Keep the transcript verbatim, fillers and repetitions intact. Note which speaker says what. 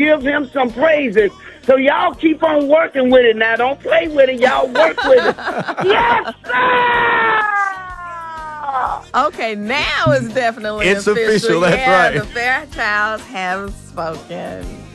Speaker 1: give him some praises. So y'all keep on working with it now. Don't play with it. Y'all work with it. Yes, sir!
Speaker 2: Okay, now it's definitely
Speaker 3: It's
Speaker 2: official.
Speaker 3: official, that's
Speaker 2: yeah,
Speaker 3: right.
Speaker 2: The Fairchilds have spoken.